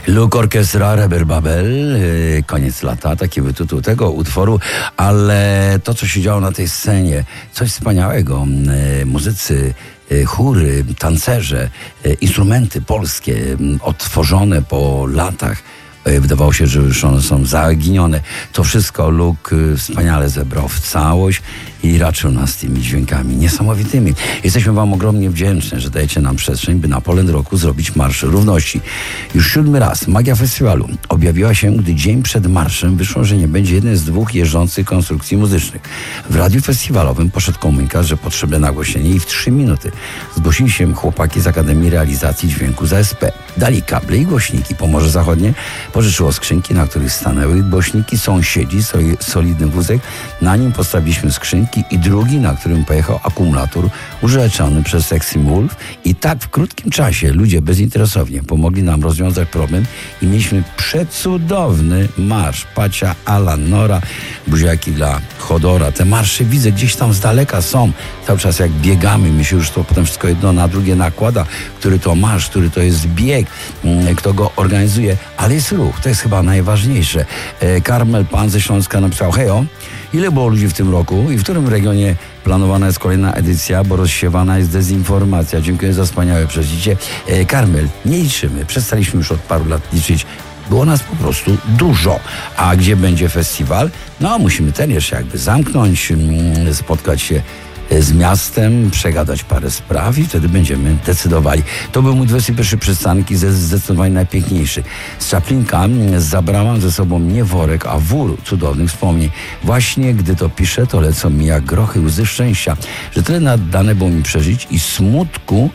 Luke Orchestra, Rebel Babel, koniec lata, taki tytuł tego utworu, ale to, co się działo na tej scenie, coś wspaniałego. Muzycy, chóry, tancerze, instrumenty polskie, odtworzone po latach. Wydawało się, że już one są zaginione. To wszystko Luke wspaniale zebrał w całość i raczył nas tymi dźwiękami niesamowitymi. Jesteśmy wam ogromnie wdzięczni, że dajecie nam przestrzeń, by na Poland Roku zrobić Marsz Równości. Już 7. raz magia festiwalu objawiła się, gdy dzień przed marszem wyszło, że nie będzie jeden z 2 jeżdżących konstrukcji muzycznych. W radiu festiwalowym poszedł komunikat, że potrzebne nagłośnienie i w 3 minuty zgłosili się chłopaki z Akademii Realizacji Dźwięku z ASP. Dali kable i głośniki. Pomorze Zachodnie pożyczyło skrzynki, na których stanęły głośniki. Sąsiedzi, solidny wózek, na nim postawiliśmy skrzynki i drugi, na którym pojechał akumulator urzeczony przez Sexy Wolf. I tak w krótkim czasie ludzie bezinteresownie pomogli nam rozwiązać problem i mieliśmy przecudowny marsz. Pacia, Alan, Nora, buziaki dla Chodora. Te marsze widzę gdzieś tam z daleka są. Cały czas jak biegamy, mi się już to potem wszystko jedno na drugie nakłada, który to marsz, który to jest bieg, kto go organizuje, ale jest ruch, to jest chyba najważniejsze. Karmel Pan ze Śląska napisał: hejo, ile było ludzi w tym roku i w którym regionie planowana jest kolejna edycja, bo rozsiewana jest dezinformacja. Dziękuję za wspaniałe przeżycie. Karmel, nie liczymy, przestaliśmy już od paru lat liczyć. Było nas po prostu dużo. A gdzie będzie festiwal? No, musimy ten jeszcze jakby zamknąć, spotkać się z miastem, przegadać parę spraw i wtedy będziemy decydowali. To był mój 21. przystanek i zdecydowanie najpiękniejszy. Z Czaplinka zabrałam ze sobą nie worek, a wór cudownych wspomnień. Właśnie gdy to piszę, to lecą mi jak grochy łzy szczęścia, że tyle dane było mi przeżyć i smutku,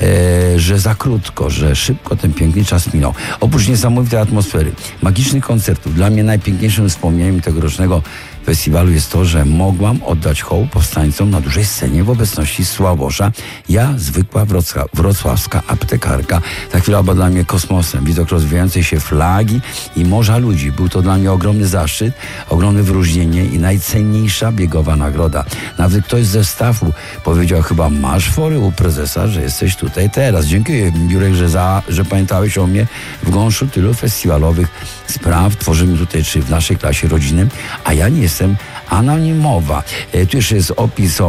że za krótko, że szybko ten piękny czas minął. Oprócz niesamowitej atmosfery, magicznych koncertów, dla mnie najpiękniejszym wspomnieniem tegorocznego festiwalu jest to, że mogłam oddać hołd powstańcom na dużej scenie w obecności Sławosza. Ja, zwykła wrocławska aptekarka. Ta chwila była dla mnie kosmosem. Widok rozwijającej się flagi i morza ludzi. Był to dla mnie ogromny zaszczyt, ogromne wyróżnienie i najcenniejsza biegowa nagroda. Nawet ktoś ze staffu powiedział: chyba masz fory u prezesa, że jesteś tutaj teraz. Dziękuję, Jurek, że pamiętałeś o mnie w gąszczu tylu festiwalowych spraw. Tworzymy tutaj, czy w naszej klasie rodzinnym, a ja nie jestem anonimowa. Tu jeszcze jest opis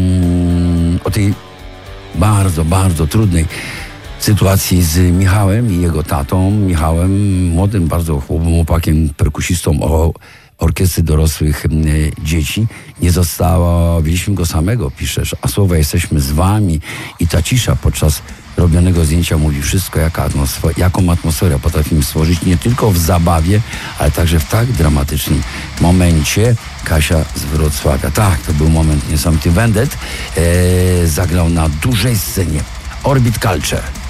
o tej bardzo, bardzo trudnej sytuacji z Michałem i jego tatą. Michałem, młodym, bardzo chłopakiem, perkusistą o orkiestry dorosłych dzieci. Nie zostawiliśmy go samego, piszesz, a słowa jesteśmy z wami i ta cisza podczas robionego zdjęcia mówi wszystko, jaką atmosferę potrafimy stworzyć nie tylko w zabawie, ale także w tak dramatycznym momencie. Kasia z Wrocławia. Tak, to był moment niesamowity. Wendet zagrał na dużej scenie Orbit Culture.